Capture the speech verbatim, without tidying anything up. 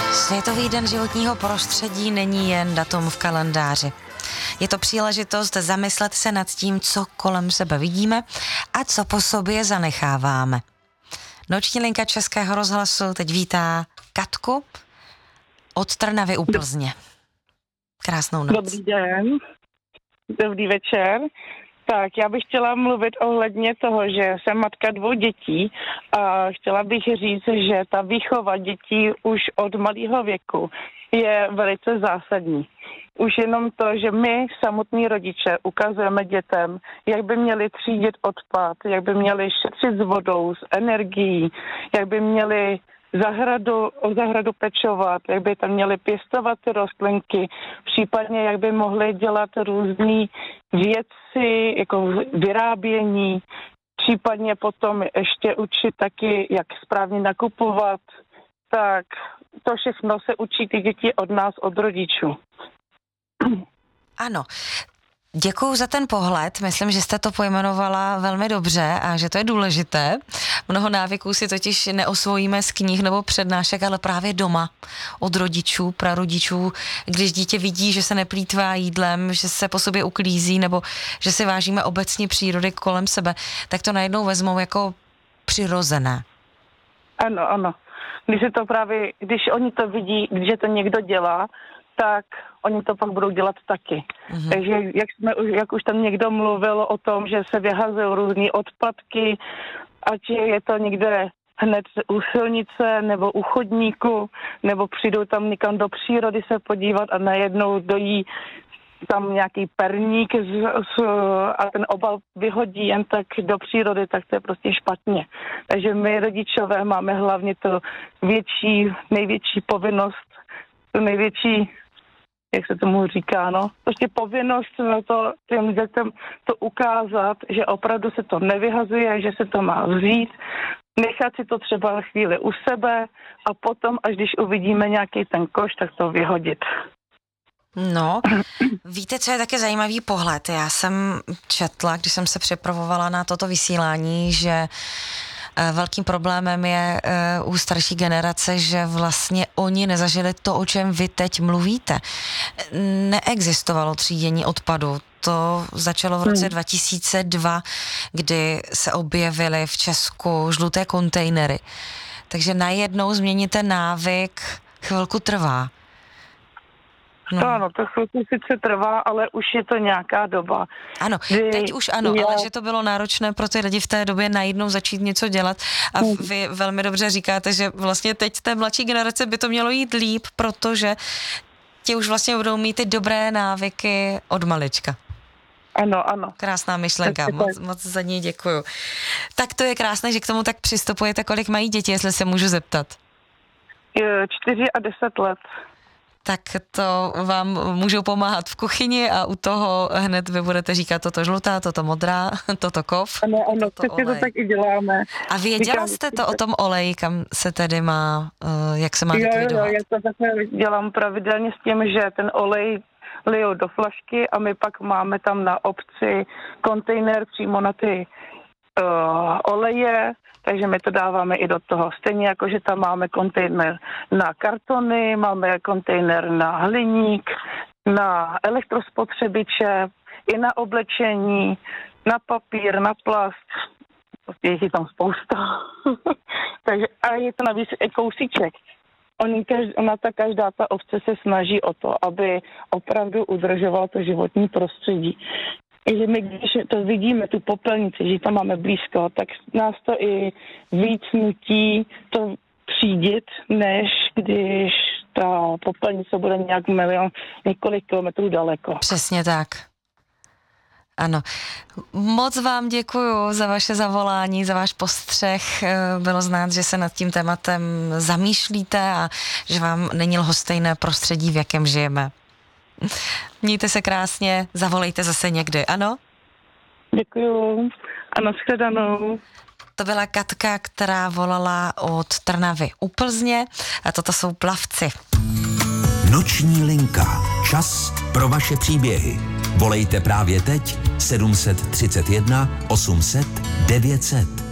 Světový den životního prostředí není jen datum v kalendáři. Je to příležitost zamyslet se nad tím, co kolem sebe vidíme a co po sobě zanecháváme. Noční linka Českého rozhlasu teď vítá Katku od Trnavy u Plzně. Krásnou noc. Dobrý den, dobrý večer. Tak já bych chtěla mluvit ohledně toho, že jsem matka dvou dětí a chtěla bych říct, že ta výchova dětí už od malého věku je velice zásadní. Už jenom to, že my, samotní rodiče, ukazujeme dětem, jak by měli třídit odpad, jak by měli šetřit s vodou, s energií, jak by měli zahradu, o zahradu pečovat, jak by tam měli pěstovat ty rostlinky, případně jak by mohli dělat různé věci, jako vyrábění, případně potom ještě učit taky, jak správně nakupovat. Tak to všechno se učí ty děti od nás, od rodičů. Ano. Děkuju za ten pohled, myslím, že jste to pojmenovala velmi dobře a že to je důležité. Mnoho návyků si totiž neosvojíme z knih nebo přednášek, ale právě doma od rodičů, prarodičů, když dítě vidí, že se neplýtvá jídlem, že se po sobě uklízí nebo že si vážíme obecně přírody kolem sebe, tak to najednou vezmou jako přirozené. Ano, ano. Když se to právě, když oni to vidí, když to někdo dělá, tak oni to pak budou dělat taky. Mm-hmm. Takže jak, jsme, jak už tam někdo mluvil o tom, že se vyhazují různý odpadky, ať je to někde hned u silnice nebo u chodníku, nebo přijdou tam někam do přírody se podívat a najednou dojí tam nějaký perník z, z, a ten obal vyhodí jen tak do přírody, tak to je prostě špatně. Takže my rodičové máme hlavně to větší, největší povinnost, to největší, jak se tomu říká, no, prostě povinnost to, těm dětem to ukázat, že opravdu se to nevyhazuje, že se to má vzít, nechat si to třeba chvíli u sebe a potom, až když uvidíme nějaký ten koš, tak to vyhodit. No, víte, co je také zajímavý pohled? Já jsem četla, když jsem se připravovala na toto vysílání, že velkým problémem je u starší generace, že vlastně oni nezažili to, o čem vy teď mluvíte. Neexistovalo třídění odpadu. To začalo v roce dva tisíce dva, kdy se objevily v Česku žluté kontejnery. Takže najednou změnit ten návyk chvilku trvá. No. To ano, to chvilku sice trvá, ale už je to nějaká doba. Ano, kdy teď už ano, je... ale že to bylo náročné pro ty lidi v té době najednou začít něco dělat a vy velmi dobře říkáte, že vlastně teď té mladší generace by to mělo jít líp, protože ti už vlastně budou mít ty dobré návyky od malička. Ano, ano. Krásná myšlenka, moc, moc za ní děkuju. Tak to je krásné, že k tomu tak přistupujete, kolik mají děti, jestli se můžu zeptat. Čtyři a deset let. Tak to vám můžou pomáhat v kuchyni a u toho hned vy budete říkat toto žlutá, toto modrá, toto kov. Ano, ano, přesně to tak i děláme. A věděla Říkám, jste to o tom oleji, kam se tedy má, jak se má jo, likvidovat? Jo, já to takhle dělám pravidelně s tím, že ten olej lijou do flašky a my pak máme tam na obci kontejner přímo na ty uh, oleje, takže my to dáváme i do toho. Stejně jako, že tam máme kontejner na kartony, máme kontejner na hliník, na elektrospotřebiče, i na oblečení, na papír, na plast. Prostě je tam spousta. Takže, a je to navíc i kousíček. Oni, ona ta každá ta ovce se snaží o to, aby opravdu udržovala to životní prostředí. Takže my, když to vidíme, tu popelnici, že tam máme blízko, tak nás to i víc nutí to třídit, než když ta popelnice bude nějak milion, několik kilometrů daleko. Přesně tak. Ano. Moc vám děkuju za vaše zavolání, za váš postřeh. Bylo znát, že se nad tím tématem zamýšlíte a že vám není lhostejné prostředí, v jakém žijeme. Mějte se krásně, zavolejte zase někdy, ano? Děkuju a nashledanou. To byla Katka, která volala od Trnavy u Plzně a toto jsou Plavci. Noční linka. Čas pro vaše příběhy. Volejte právě teď sedm set třicet jedna osm set devět set.